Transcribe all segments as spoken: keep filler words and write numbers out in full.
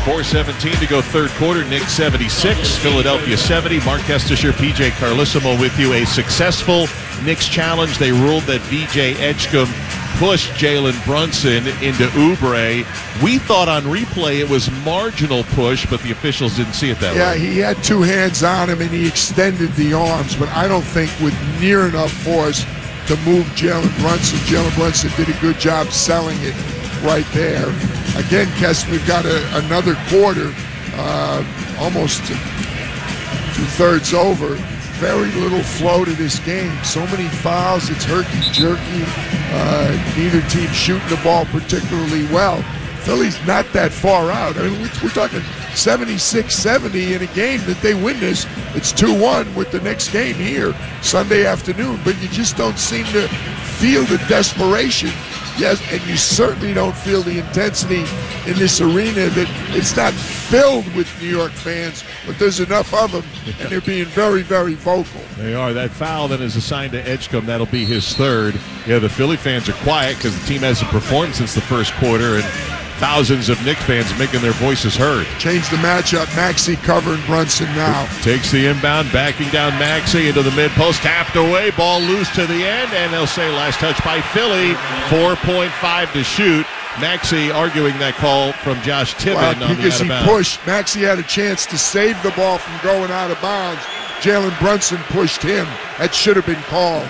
four seventeen to go third quarter. Knicks seventy-six, Philadelphia seventy. Mark Estisher, P J Carlissimo with you. A successful Knicks challenge. They ruled that V J Edgecombe pushed Jalen Brunson into Oubre. We thought on replay it was marginal push, but the officials didn't see it that yeah, way. Yeah, he had two hands on him and he extended the arms, but I don't think with near enough force to move Jalen Brunson. Jalen Brunson did a good job selling it right there. Again, Kess, we've got a, another quarter, uh, almost two-thirds over. Very little flow to this game. So many fouls. It's herky-jerky. Uh, neither team shooting the ball particularly well. Philly's not that far out. I mean, we're talking seventy-six seventy in a game that they win this. It's two one with the next game here Sunday afternoon, but you just don't seem to feel the desperation. Yes, and you certainly don't feel the intensity in this arena that it's not filled with New York fans, but there's enough of them, and they're being very, very vocal. They are. That foul then is assigned to Edgecombe. That'll be his third. Yeah, the Philly fans are quiet because the team hasn't performed since the first quarter, and thousands of Knicks fans making their voices heard. Change the matchup. Maxey covering Brunson now. Takes the inbound, backing down Maxey into the mid-post, tapped away, ball loose to the end, and they'll say last touch by Philly, four point five to shoot. Maxey arguing that call from Josh Tibbin well, on because the he out of bounds. pushed. Maxey had a chance to save the ball from going out of bounds. Jalen Brunson pushed him. That should have been called.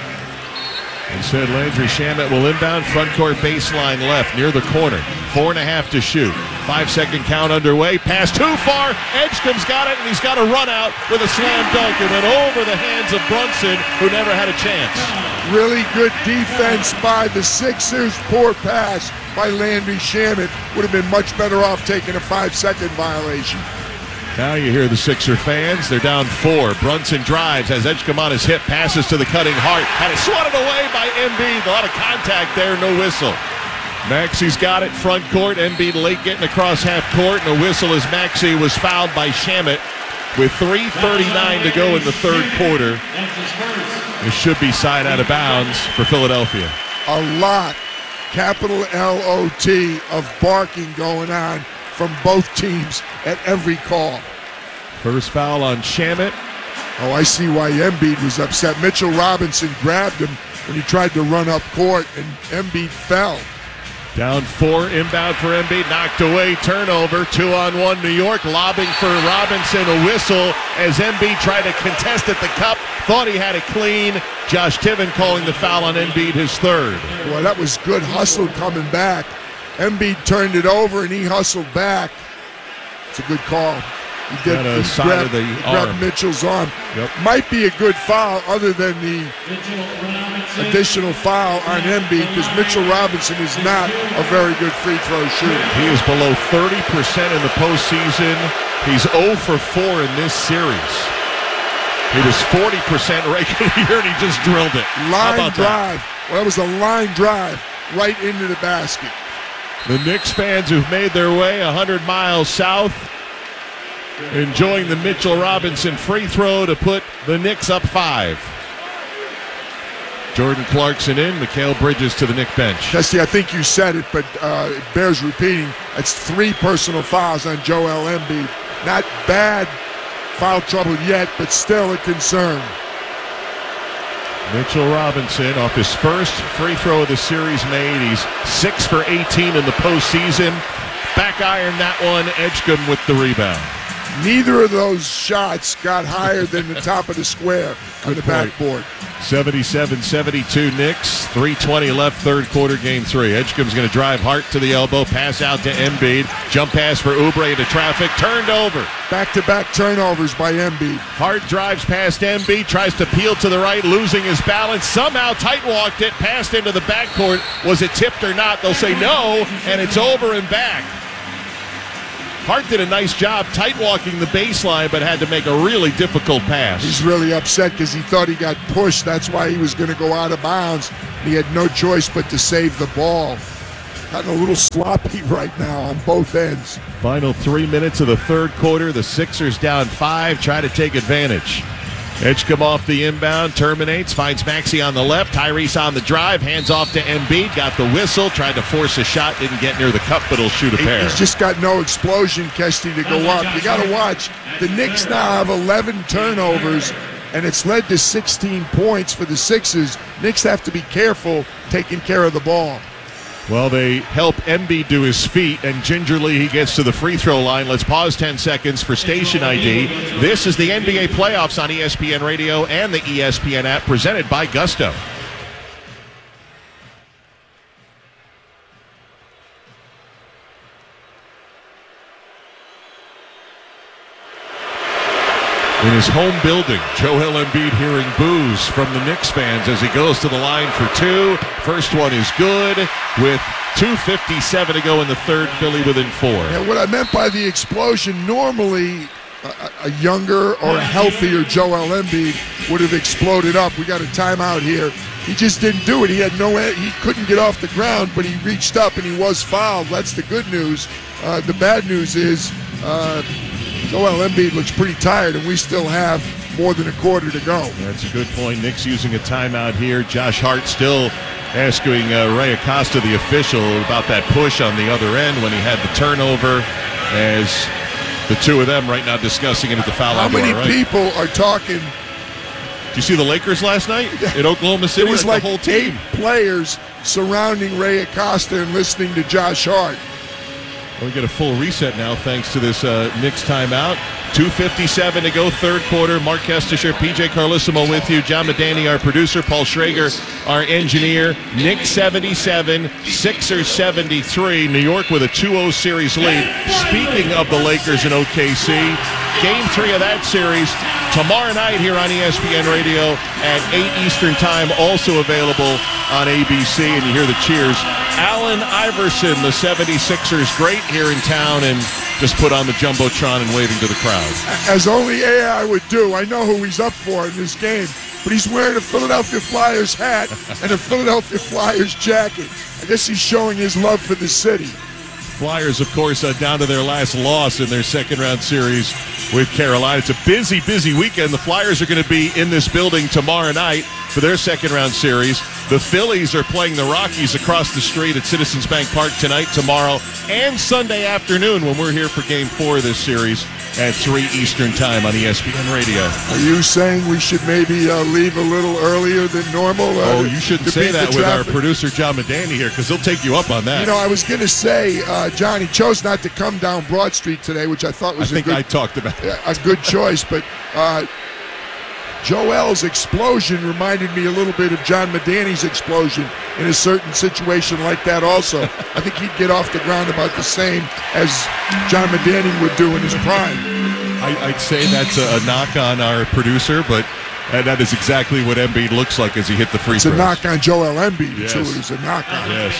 Instead, Landry Shamet will inbound, front court baseline left, near the corner. Four and a half to shoot. Five-second count underway. Pass too far. Edgecombe's got it, and he's got a run out with a slam dunk. It went over the hands of Brunson, who never had a chance. Really good defense by the Sixers. Poor pass by Landry Shamet. Would have been much better off taking a five-second violation. Now you hear the Sixer fans. They're down four. Brunson drives, has Edgecombe on his hip, passes to the cutting Hart. Had it swatted away by Embiid. A lot of contact there, no whistle. Maxey's got it front court. Embiid late getting across half court, and a whistle as Maxey was fouled by Shamet with three thirty-nine to go in the third quarter. It should be side out of bounds for Philadelphia. A lot, capital L O T, of barking going on from both teams at every call. First foul on Shamet. Oh, I see why Embiid was upset. Mitchell Robinson grabbed him when he tried to run up court, and Embiid fell. Down four, inbound for Embiid, knocked away, turnover, two on one New York, lobbing for Robinson, a whistle as Embiid tried to contest at the cup, thought he had it clean. Josh Tibbin calling the foul on Embiid, his third. Well, that was good hustle coming back. Embiid turned it over and he hustled back. It's a good call. He did Got a he side grabbed, of the he grabbed arm. Mitchell's arm. Yep. Might be a good foul other than the additional foul on Embiid, because Mitchell Robinson is not a very good free throw shooter. He is below thirty percent in the postseason. He's zero for four in this series. He was forty percent regular year, and he just drilled it. How Line about drive. that? Well, that was a line drive right into the basket. The Knicks fans who've made their way one hundred miles south enjoying the Mitchell Robinson free throw to put the Knicks up five. Jordan Clarkson in, Mikal Bridges to the Knicks bench. Jesse, I think you said it, but uh, it bears repeating. That's three personal fouls on Joel Embiid. Not bad foul trouble yet, but still a concern. Mitchell Robinson off his first free throw of the series made. He's six for eighteen in the postseason. Back iron that one, Edgecombe with the rebound. Neither of those shots got higher than the top of the square on the backboard. seventy-seven seventy-two Knicks, three twenty left, third quarter, game three. Edgecombe's going to drive Hart to the elbow, pass out to Embiid, jump pass for Oubre into traffic, turned over. Back-to-back turnovers by Embiid. Hart drives past Embiid, tries to peel to the right, losing his balance, somehow tight-walked it, passed into the backcourt. Was it tipped or not? They'll say no, and it's over and back. Hart did a nice job tight-walking the baseline, but had to make a really difficult pass. He's really upset because he thought he got pushed. That's why he was going to go out of bounds. He had no choice but to save the ball. Gotten a little sloppy right now on both ends. Final three minutes of the third quarter. The Sixers down five, try to take advantage. Edgecombe off the inbound, terminates, finds Maxey on the left. Tyrese on the drive, hands off to Embiid, got the whistle, tried to force a shot, didn't get near the cup, but he'll shoot a pair. He's just got no explosion, Kesty, to go up. You got to watch. The Knicks now have eleven turnovers, and it's led to sixteen points for the Sixers. Knicks have to be careful taking care of the ball. Well, they help Embiid to his feet, and gingerly he gets to the free throw line. Let's pause ten seconds for station I D. This is the N B A playoffs on E S P N Radio and the E S P N app, presented by Gusto. In his home building, Joel Embiid hearing boos from the Knicks fans as he goes to the line for two. First one is good with two fifty-seven to go in the third. Philly within four. And what I meant by the explosion, normally a, a younger or a healthier Joel Embiid would have exploded up. We got a timeout here. He just didn't do it. He had no, he couldn't get off the ground, but he reached up and he was fouled. That's the good news. Uh, the bad news is uh, Joel Embiid looks pretty tired, and we still have more than a quarter to go. That's a good point. Knicks using a timeout here. Josh Hart still asking uh, Ray Acosta, the official, about that push on the other end when he had the turnover, as the two of them right now discussing it at the foul line. How many right? people are talking? Did you see the Lakers last night in Oklahoma City? It was like, like the whole team. eight players surrounding Ray Acosta and listening to Josh Hart. Well, we get a full reset now thanks to this uh, Knicks timeout. two fifty-seven to go, third quarter. Mark Kestisher, P J Carlissimo with you. John Medani, our producer. Paul Schrager, our engineer. Knicks seventy-seven, Sixers seventy-three. New York with a two oh series lead. Speaking of the Lakers and O K C, game three of that series tomorrow night here on E S P N Radio at eight Eastern Time, also available on A B C. And you hear the cheers. Allen Iverson, the seventy-sixers, great here in town, and just put on the Jumbotron and waving to the crowd. As only A I would do. I know who he's up for in this game, but he's wearing a Philadelphia Flyers hat and a Philadelphia Flyers jacket. I guess he's showing his love for the city. Flyers, of course, uh, down to their last loss in their second-round series with Carolina. It's a busy, busy weekend. The Flyers are going to be in this building tomorrow night for their second-round series. The Phillies are playing the Rockies across the street at Citizens Bank Park tonight, tomorrow, and Sunday afternoon when we're here for Game four of this series at three Eastern Time on E S P N Radio. Are you saying we should maybe uh, leave a little earlier than normal? Uh, oh, you shouldn't say that with our producer, John Medani, here, because he'll take you up on that. You know, I was going to say, uh, John, he chose not to come down Broad Street today, which I thought was I think a good, I talked about a good choice, but uh, Joel's explosion reminded me a little bit of John Medani's explosion in a certain situation like that also. I think he'd get off the ground about the same as John Medani would do in his prime. I, I'd say that's a, a knock on our producer, but uh, that is exactly what Embiid looks like as he hit the free it's throws. It's a knock on Joel Embiid, yes. too. It was a knock on. Yes.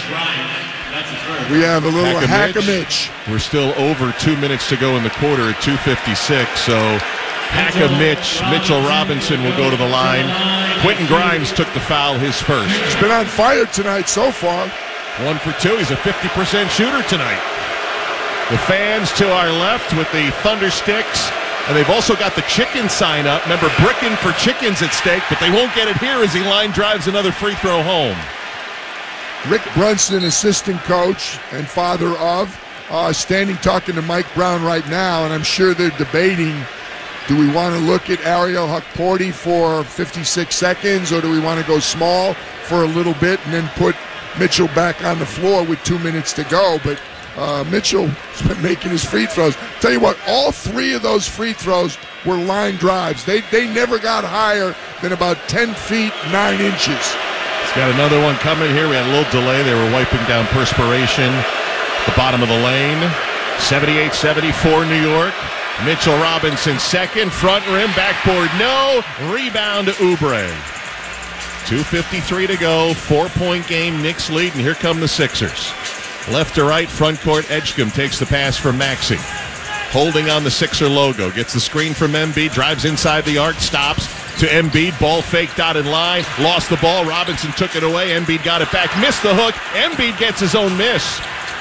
We have a little hack a Mitch. We're still over two minutes to go in the quarter at two fifty-six, so hack a Mitch. Mitchell Robinson will go to the line. Quentin Grimes took the foul, his first. He's been on fire tonight so far. One for two. He's a fifty percent shooter tonight. The fans to our left with the Thunder Sticks, and they've also got the chicken sign up. Remember, bricking for chickens at stake, but they won't get it here as he line drives another free throw home. Rick Brunson, assistant coach and father of, uh, standing talking to Mike Brown right now, and I'm sure they're debating, do we want to look at Ariel Hukporti for fifty-six seconds, or do we want to go small for a little bit and then put Mitchell back on the floor with two minutes to go? But uh, Mitchell's been making his free throws. Tell you what, all three of those free throws were line drives. They, they never got higher than about ten feet, nine inches. He's got another one coming here. We had a little delay. They were wiping down perspiration at the bottom of the lane. seventy-eight seventy-four New York. Mitchell Robinson second. Front rim, backboard, no. Rebound to Oubre. two fifty-three to go. Four-point game. Knicks lead, and here come the Sixers. Left to right, front court. Edgecombe takes the pass from Maxey. Holding on the Sixer logo. Gets the screen from Embiid. Drives inside the arc. Stops. To Embiid, ball fake, dotted line, lost the ball, Robinson took it away, Embiid got it back, missed the hook, Embiid gets his own miss.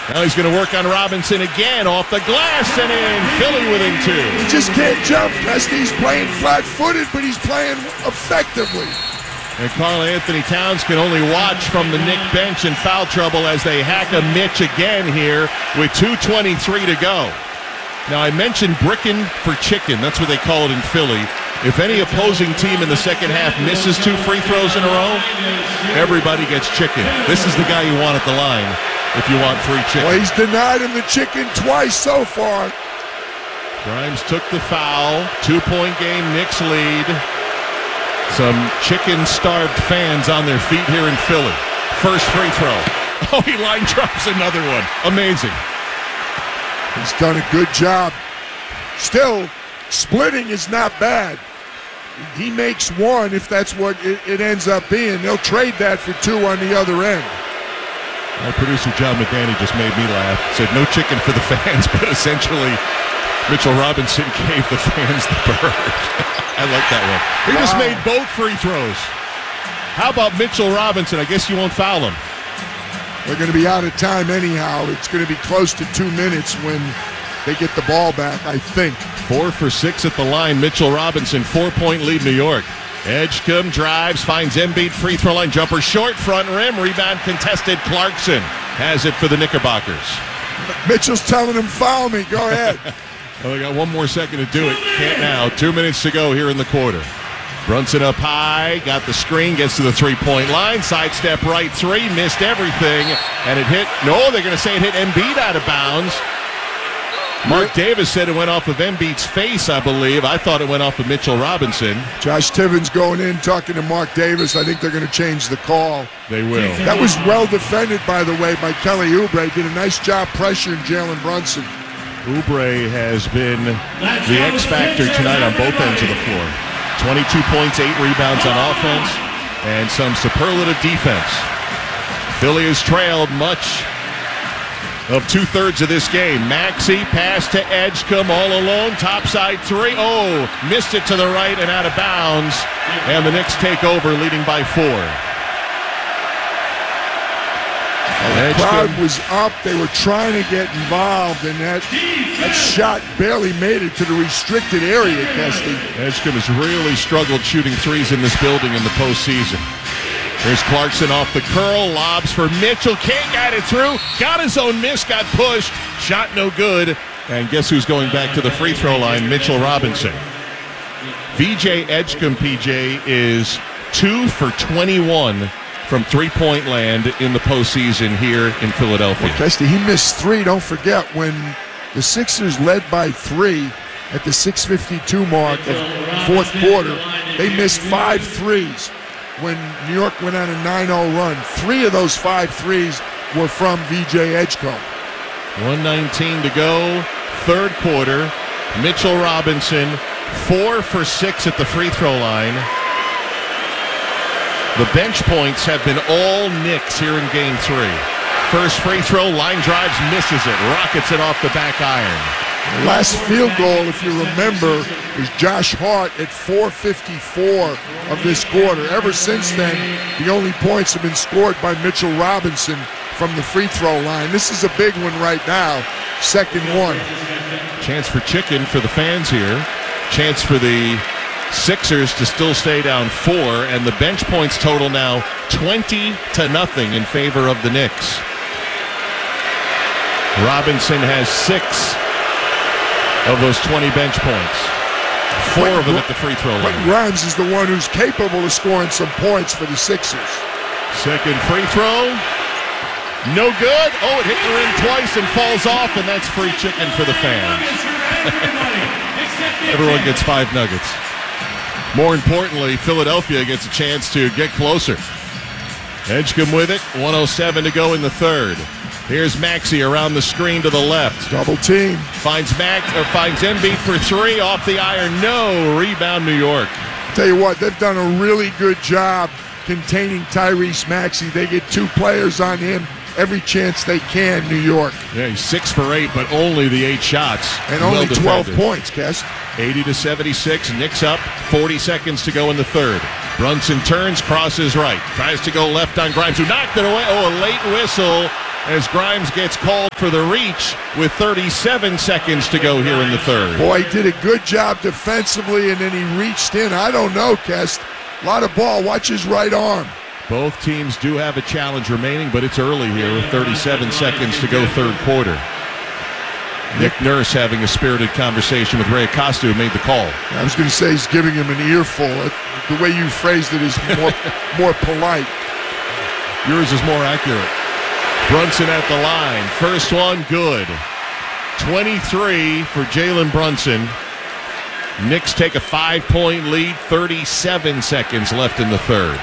Now he's going to work on Robinson again, off the glass and in. Philly within two. He just can't jump, Pesty. He's playing flat-footed, but he's playing effectively. And Karl Anthony Towns can only watch from the Knick bench in foul trouble as they hack a Mitch again here with two twenty-three to go. Now, I mentioned bricking for chicken. That's what they call it in Philly. If any opposing team in the second half misses two free throws in a row, everybody gets chicken. This is the guy you want at the line if you want free chicken. Well, he's denied him the chicken twice so far. Grimes took the foul. Two-point game, Knicks lead. Some chicken-starved fans on their feet here in Philly. First free throw. Oh, he line drops another one. Amazing. He's done a good job. Still, splitting is not bad. He makes one if that's what it, it ends up being. They'll trade that for two on the other end. Our producer, John McDaney, just made me laugh. Said no chicken for the fans, but essentially Mitchell Robinson gave the fans the bird. I like that one. He wow. just made both free throws. How about Mitchell Robinson? I guess you won't foul him. They're going to be out of time anyhow. It's going to be close to two minutes when they get the ball back, I think. Four for six at the line. Mitchell Robinson, four-point lead New York. Edgecombe drives, finds Embiid, free throw line jumper, short front rim, rebound contested. Clarkson has it for the Knickerbockers. Mitchell's telling him, foul me, go ahead. Well, they got one more second to do it. Can't now. Two minutes to go here in the quarter. Brunson up high, got the screen, gets to the three-point line, sidestep right three, missed everything, and it hit, no, they're going to say it hit Embiid out of bounds. Mark Davis said it went off of Embiid's face, I believe. I thought it went off of Mitchell Robinson. Josh Tibbins going in, talking to Mark Davis. I think they're going to change the call. They will. That was well defended, by the way, by Kelly Oubre. Did a nice job pressuring Jalen Brunson. Oubre has been the X factor tonight on both ends of the floor. twenty-two points, eight rebounds on offense, and some superlative defense. Philly has trailed much of two-thirds of this game. Maxey pass to Edgecombe all alone, topside three. Oh, missed it to the right and out of bounds, and the Knicks take over, leading by four. The crowd was up. They were trying to get involved, and that, that shot barely made it to the restricted area, Kesty. Edgecombe has really struggled shooting threes in this building in the postseason. There's Clarkson off the curl, lobs for Mitchell, can't get it through, got his own miss, got pushed, shot no good, and guess who's going back to the free throw line? Mitchell Robinson. V J Edgecombe, P J, is two for twenty-one from three-point land in the postseason here in Philadelphia. Well, Kesty, he missed three. Don't forget, when the Sixers led by three at the six fifty-two mark of fourth quarter, they missed five threes. When New York went on a nine oh run, three of those five threes were from V J Edgecombe. one nineteen to go, third quarter. Mitchell Robinson, four for six at the free throw line. The bench points have been all Knicks here in game three. First free throw, line drives, misses it, rockets it off the back iron. The last field goal, if you remember, was Josh Hart at four fifty-four of this quarter. Ever since then, the only points have been scored by Mitchell Robinson from the free throw line. This is a big one right now, second one. Chance for chicken for the fans here. Chance for the Sixers to still stay down four, and the bench points total now twenty to nothing in favor of the Knicks. Robinson has six of those twenty bench points. Four of them at the free throw line. But Grimes is the one who's capable of scoring some points for the Sixers. Second free throw. No good. Oh, it hit the rim twice and falls off, and that's free chicken for the fans. Everyone gets five nuggets. More importantly, Philadelphia gets a chance to get closer. Edgecombe with it. one oh seven to go in the third. Here's Maxey around the screen to the left. Double team. Finds Max or finds Embiid for three off the iron. No. Rebound New York. Tell you what, they've done a really good job containing Tyrese Maxey. They get two players on him every chance they can, New York. Yeah, he's six for eight, but only the eight shots. And well only twelve defended. points, Kes. eighty to seventy-six. Knicks up. forty seconds to go in the third. Brunson turns, crosses right. Tries to go left on Grimes, who knocked it away. Oh, a late whistle. as Grimes gets called for the reach with thirty-seven seconds to go here in the third. Boy, he did a good job defensively, and then he reached in. I don't know, Kest. A lot of ball. Watch his right arm. Both teams do have a challenge remaining, but it's early here with thirty-seven seconds to go third quarter. Nick Nurse having a spirited conversation with Ray Acosta, who made the call. I was going to say he's giving him an earful. The way you phrased it is more, more polite. Yours is more accurate. Brunson at the line. First one, good. twenty-three for Jalen Brunson. Knicks take a five-point lead, thirty-seven seconds left in the third.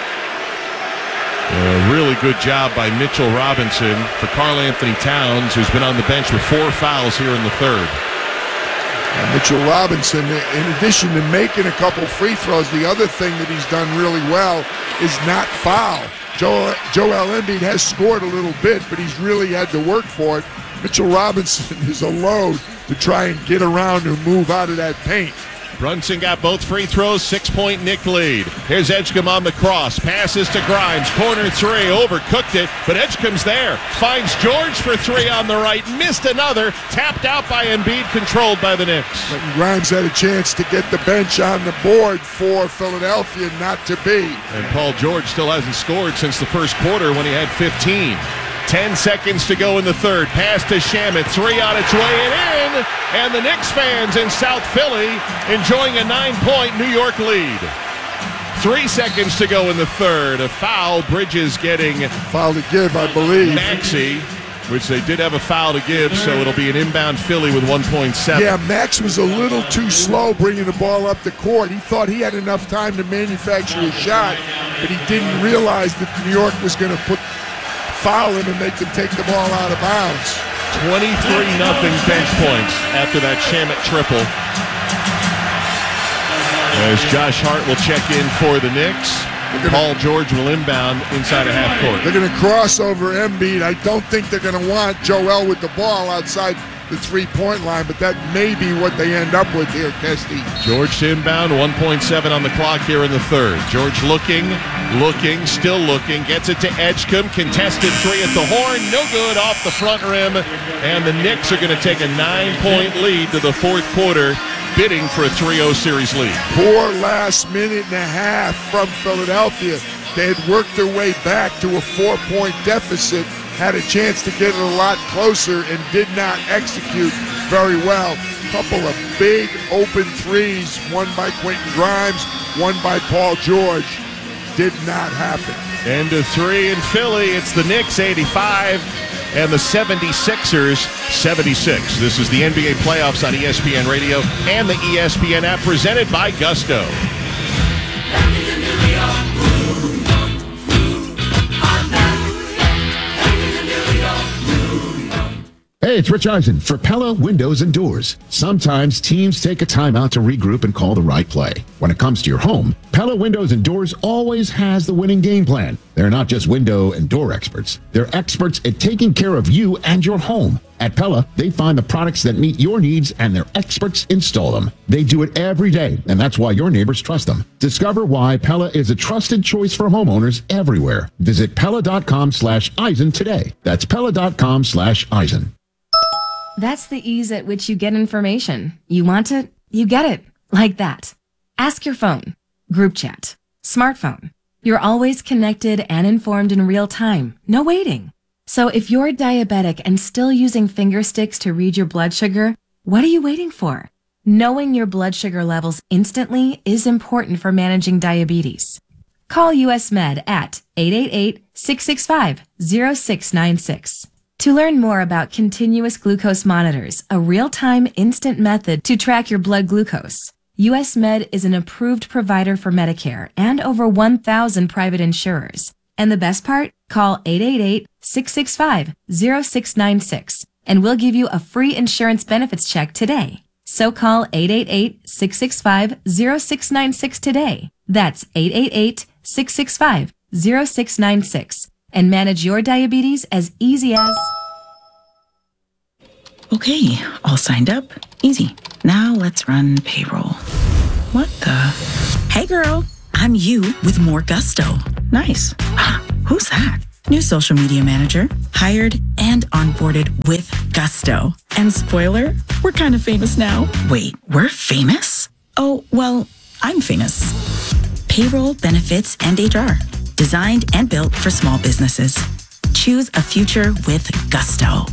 A really good job by Mitchell Robinson for Karl Anthony Towns, who's been on the bench with four fouls here in the third. And Mitchell Robinson, in addition to making a couple free throws, the other thing that he's done really well is not foul. Joel, Joel Embiid has scored a little bit, but he's really had to work for it. Mitchell Robinson is a load to try and get around or move out of that paint. Brunson got both free throws, six-point Knick lead. Here's Edgecombe on the cross, passes to Grimes, corner three, overcooked it, but Edgecombe's there. Finds George for three on the right, missed another, tapped out by Embiid, controlled by the Knicks. But Grimes had a chance to get the bench on the board for Philadelphia, not to be. And Paul George still hasn't scored since the first quarter when he had fifteen. Ten seconds to go in the third. Pass to Shamet. Three on its way and in. And the Knicks fans in South Philly enjoying a nine-point New York lead. Three seconds to go in the third. A foul. Bridges getting foul to give, I believe. Maxey, which they did have a foul to give, so it'll be an inbound Philly with one point seven. Yeah, Max was a little too slow bringing the ball up the court. He thought he had enough time to manufacture a shot, but he didn't realize that New York was going to put foul him and make them take the ball out of bounds. twenty-three nothing bench points after that Shamet triple. As Josh Hart will check in for the Knicks. Gonna, Paul George will inbound inside of half court. They're going to cross over Embiid. I don't think they're going to want Joel with the ball outside the three-point line, but that may be what they end up with here, Kesty. George to inbound, one point seven on the clock here in the third. George looking, looking, still looking, gets it to Edgecombe, contested three at the horn, no good, off the front rim, and the Knicks are going to take a nine-point lead to the fourth quarter, bidding for a three oh series lead. Poor last minute and a half from Philadelphia. They had worked their way back to a four-point deficit, had a chance to get it a lot closer and did not execute very well. Couple of big open threes, one by Quentin Grimes, one by Paul George. Did not happen. End of three in Philly. It's the Knicks eighty-five and the seventy-sixers seventy-six. This is the N B A playoffs on E S P N Radio and the E S P N app, presented by Gusto. Hey, it's Rich Eisen for Pella Windows and Doors. Sometimes teams take a time out to regroup and call the right play. When it comes to your home, Pella Windows and Doors always has the winning game plan. They're not just window and door experts. They're experts at taking care of you and your home. At Pella, they find the products that meet your needs and their experts install them. They do it every day, and that's why your neighbors trust them. Discover why Pella is a trusted choice for homeowners everywhere. Visit Pella.com slash Eisen today. That's Pella.com slash Eisen. That's the ease at which you get information. You want it, you get it. Like that. Ask your phone. Group chat. Smartphone. You're always connected and informed in real time. No waiting. So if you're diabetic and still using finger sticks to read your blood sugar, what are you waiting for? Knowing your blood sugar levels instantly is important for managing diabetes. Call U S Med at eight eight eight, six six five, zero six nine six. To learn more about continuous glucose monitors, a real-time instant method to track your blood glucose, U S Med is an approved provider for Medicare and over one thousand private insurers. And the best part? Call eight eight eight, six six five, zero six nine six and we'll give you a free insurance benefits check today. So call eight eight eight, six six five, zero six nine six today. That's eight eight eight, six six five, zero six nine six. And manage your diabetes as easy as... Okay, all signed up. Easy. Now let's run payroll. What the? Hey girl, I'm you with more gusto. Nice. Who's that? New social media manager, hired and onboarded with gusto. And spoiler, we're kind of famous now. Wait, we're famous? Oh, well, I'm famous. Payroll, benefits, and H R. Designed and built for small businesses. Choose a future with gusto.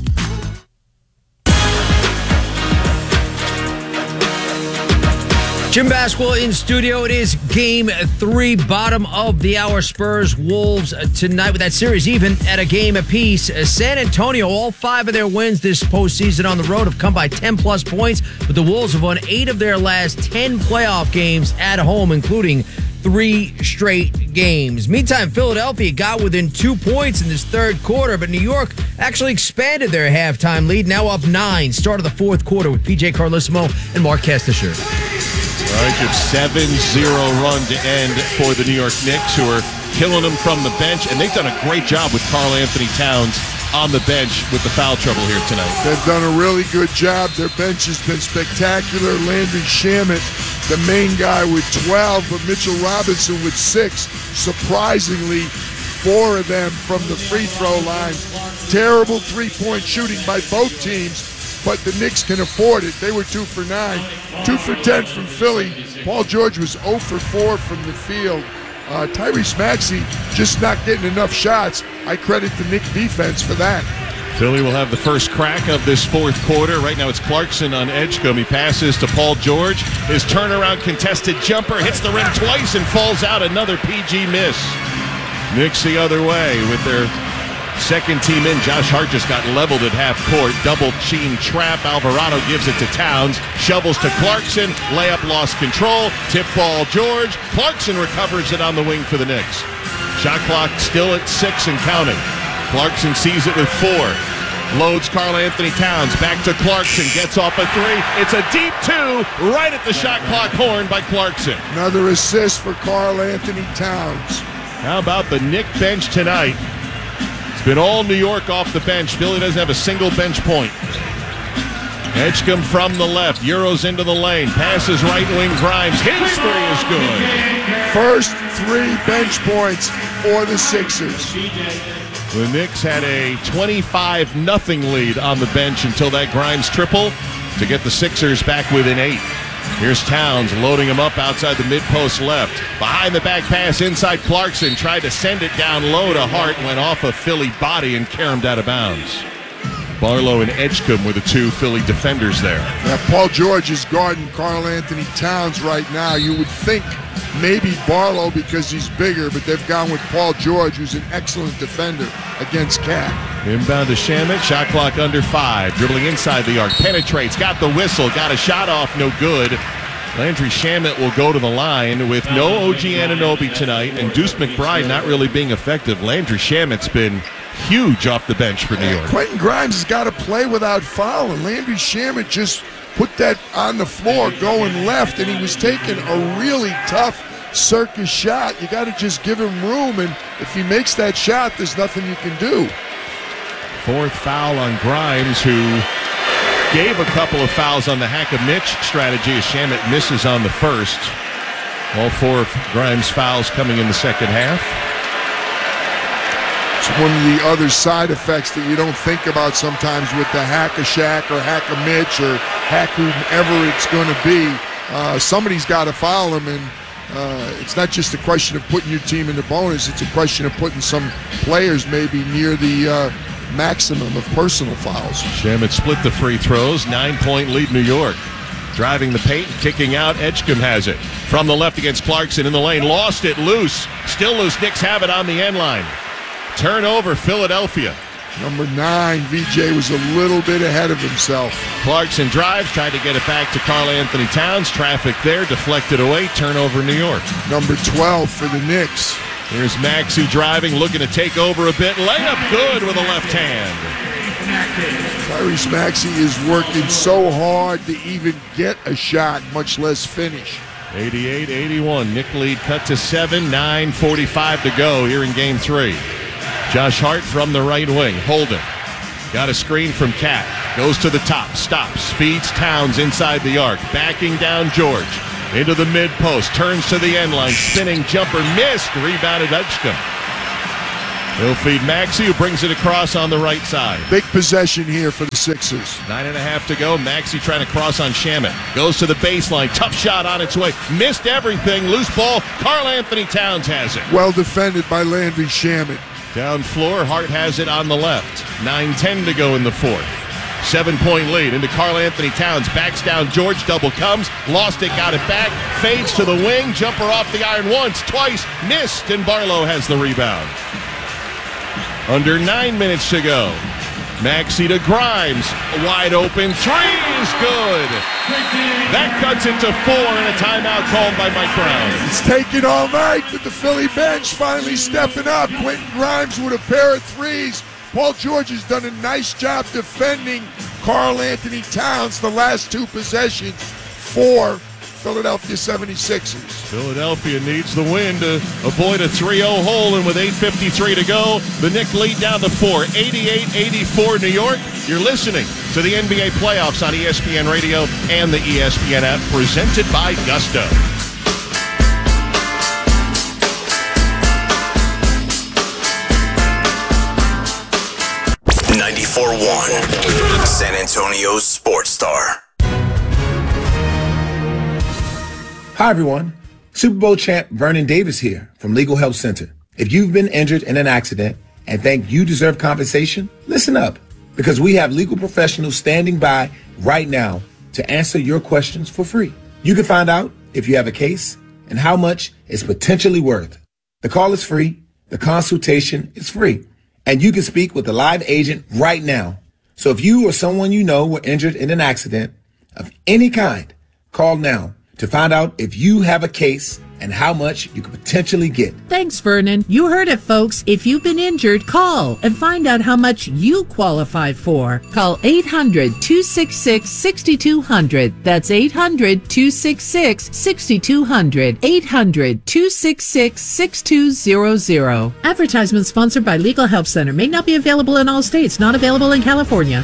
Gym basketball in studio. It is game three, bottom of the hour. Spurs, Wolves tonight with that series even at a game apiece. San Antonio, all five of their wins this postseason on the road have come by ten plus points, but the Wolves have won eight of their last ten playoff games at home, including three straight games. Meantime, Philadelphia got within two points in this third quarter, but New York actually expanded their halftime lead, now up nine. Start of the fourth quarter with P J Carlesimo and Mark Kestisher. All right, good seven zero run to end for the New York Knicks, who are killing them from the bench, and they've done a great job with Karl Anthony Towns on the bench with the foul trouble here tonight. They've done a really good job. Their bench has been spectacular. Landry Shamet, the main guy with twelve, but Mitchell Robinson with six. Surprisingly, four of them from the free throw line. Terrible three-point shooting by both teams, but the Knicks can afford it. They were two for nine, two for ten from Philly. Paul George was zero for four from the field. Uh, Tyrese Maxey just not getting enough shots. I credit the Knicks defense for that. Philly will have the first crack of this fourth quarter. Right now it's Clarkson on Edgecombe. He passes to Paul George. His turnaround contested jumper hits the rim twice and falls out. Another P G miss. Knicks the other way with their second team in. Josh Hart just got leveled at half court. Double Sheen trap. Alvarado gives it to Towns. Shovels to Clarkson. Layup lost control. Tip ball George. Clarkson recovers it on the wing for the Knicks. Shot clock still at six and counting. Clarkson sees it with four. Loads Karl Anthony Towns. Back to Clarkson. Gets off a three. It's a deep two right at the shot clock horn by Clarkson. Another assist for Karl Anthony Towns. How about the Knick bench tonight? It's been all New York off the bench. Philly doesn't have a single bench point. Edgecombe from the left. Euros into the lane. Passes right wing Grimes. His three is good. First three bench points for the Sixers. The Knicks had a twenty-five nothing lead on the bench until that Grimes triple to get the Sixers back within eight. Here's Towns loading him up outside the mid-post left. Behind the back pass inside Clarkson. Tried to send it down low to Hart. Went off a Philly body and caromed out of bounds. Barlow and Edgecombe were the two Philly defenders there. Now, Paul George is guarding Karl Anthony Towns right now. You would think maybe Barlow because he's bigger, but they've gone with Paul George, who's an excellent defender against Cat. Inbound to Shamet. Shot clock under five. Dribbling inside the arc. Penetrates. Got the whistle. Got a shot off. No good. Landry Shamet will go to the line with no O G Anunoby tonight and Deuce McBride not really being effective. Landry Shamet's been huge off the bench for New York. Quentin Grimes has got to play without foul, and Landry Shamet just put that on the floor going left, and he was taking a really tough circus shot. You got to just give him room, and if he makes that shot, there's nothing you can do. Fourth foul on Grimes, who gave a couple of fouls on the hack-a-Mitch strategy as Shamet misses on the first. All four of Grimes' fouls coming in the second half. It's one of the other side effects that you don't think about sometimes with the hack-a-Shaq or hack-a-Mitch or hack whomever it's going to be. Uh, somebody's got to foul him, and uh, it's not just a question of putting your team in the bonus. It's a question of putting some players maybe near the uh, maximum of personal fouls. Shamet split the free throws. Nine-point lead New York. Driving the paint, kicking out. Edgecombe has it. From the left against Clarkson in the lane. Lost it loose. Still loose. Knicks have it on the end line. Turnover, Philadelphia. Number nine, V J was a little bit ahead of himself. Clarkson drives, tried to get it back to Karl Anthony Towns. Traffic there, deflected away. Turnover, New York. Number twelve for the Knicks. Here's Maxey driving, looking to take over a bit. Layup good with a left hand. Tyrese Maxey is working so hard to even get a shot, much less finish. eighty-eight eighty-one. Knick lead cut to seven. nine forty-five to go here in game three. Josh Hart from the right wing. Holden. Got a screen from Cat. Goes to the top. Stops. Feeds Towns inside the arc. Backing down George. Into the mid-post. Turns to the end line. Spinning jumper. Missed. Rebounded Edgecombe. He'll feed Maxey, who brings it across on the right side. Big possession here for the Sixers. Nine and a half to go. Maxey trying to cross on Shamet. Goes to the baseline. Tough shot on its way. Missed everything. Loose ball. Karl Anthony Towns has it. Well defended by Landry Shamet. Down floor. Hart has it on the left. nine ten to go in the fourth. Seven-point lead into Karl Anthony Towns. Backs down George. Double comes. Lost it. Got it back. Fades to the wing. Jumper off the iron once. Twice. Missed. And Barlow has the rebound. Under nine minutes to go. Maxey to Grimes. Wide open. Three is good. That cuts it to four and a timeout called by Mike Brown. It's taken all night, but the Philly bench finally stepping up. Quentin Grimes with a pair of threes. Paul George has done a nice job defending Karl Anthony Towns the last two possessions for Philadelphia seventy-sixers. Philadelphia needs the win to avoid a three oh hole, and with eight fifty-three to go, the Knicks lead down to four. eighty-eight eighty-four New York. You're listening to the N B A playoffs on E S P N Radio and the E S P N app, presented by Gusto. ninety-four one, San Antonio's Sports Star. Hi, everyone. Super Bowl champ Vernon Davis here from Legal Help Center. If you've been injured in an accident and think you deserve compensation, listen up, because we have legal professionals standing by right now to answer your questions for free. You can find out if you have a case and how much it's potentially worth. The call is free. The consultation is free. And you can speak with a live agent right now. So if you or someone you know were injured in an accident of any kind, call now to find out if you have a case and how much you could potentially get. Thanks, Vernon. You heard it, folks. If you've been injured, call and find out how much you qualify for. Call eight hundred, two six six, six two zero zero. That's eight hundred, two six six, six two zero zero. eight hundred, two six six, six two zero zero. Advertisement sponsored by Legal Help Center. May not be available in all states. Not available in California.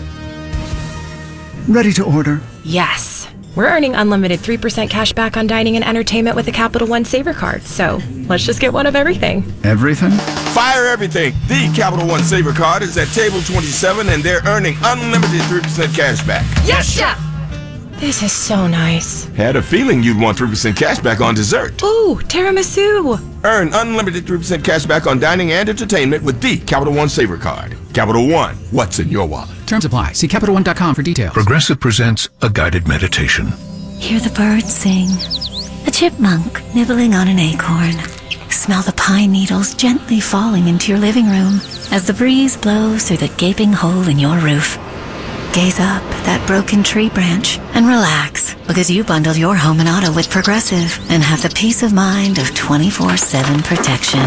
Ready to order? Yes. We're earning unlimited three percent cash back on dining and entertainment with a Capital One Saver card. So let's just get one of everything. Everything? Fire everything. The Capital One Saver card is at table twenty-seven, and they're earning unlimited three percent cash back. Yes, Chef! This is so nice. Had a feeling you'd want three percent cash back on dessert. Ooh, tiramisu. Earn unlimited three percent cash back on dining and entertainment with the Capital One Saver card. Capital One, what's in your wallet? Terms apply. See Capital One dot com for details. Progressive presents a guided meditation. Hear the birds sing. A chipmunk nibbling on an acorn. Smell the pine needles gently falling into your living room as the breeze blows through the gaping hole in your roof. Gaze up at that broken tree branch and relax, because you bundled your home and auto with Progressive and have the peace of mind of twenty-four seven protection.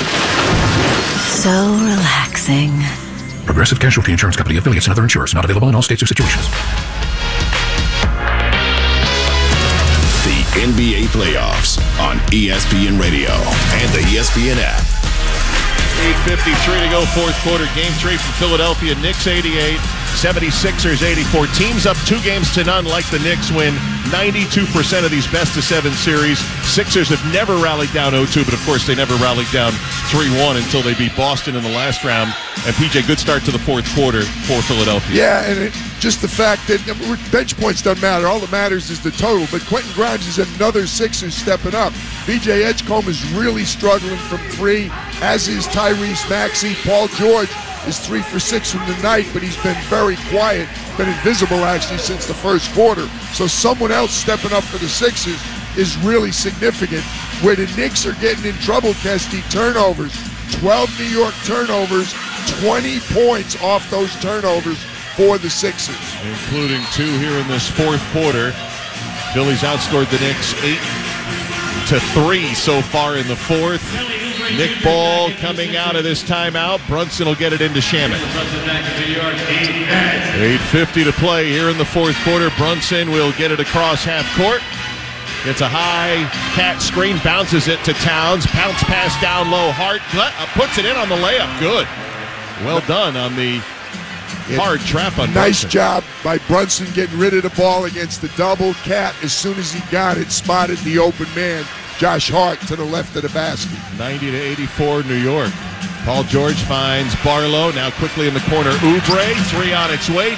So relaxing. Progressive Casualty Insurance Company, affiliates, and other insurers. Not available in all states or situations. The N B A playoffs on E S P N Radio and the E S P N app. eight fifty-three to go, fourth quarter. Game three from Philadelphia. Knicks eighty-eight, seventy-sixers eighty-four. Teams up two games to none like the Knicks win ninety-two percent of these best-of-seven series. Sixers have never rallied down oh two, but of course they never rallied down three one until they beat Boston in the last round. And P J, good start to the fourth quarter for Philadelphia. Yeah, and it, just the fact that bench points don't matter. All that matters is the total. But Quentin Grimes is another Sixer stepping up. B J Edgecombe is really struggling from three, as is Tyrese Maxey. Paul George is three for six from the night, but he's been very quiet, been invisible actually since the first quarter. So someone else stepping up for the Sixers is really significant. Where the Knicks are getting in trouble, Kesty, turnovers. twelve New York turnovers, twenty points off those turnovers for the Sixers. Including two here in this fourth quarter. Phillies outscored the Knicks eight to three so far in the fourth. Nick Ball coming out of this timeout. Brunson will get it into Shamet. eight fifty to play here in the fourth quarter. Brunson will get it across half court. Gets a high cat screen, bounces it to Towns. Bounce pass down low. Hart puts it in on the layup. Good. Well done on the hard trap on Nice Brunson. job by Brunson getting rid of the ball against the double. Cat, as soon as he got it, spotted the open man, Josh Hart, to the left of the basket. ninety to eighty-four New York. Paul George finds Barlow. Now quickly in the corner, Oubre. Three on its way.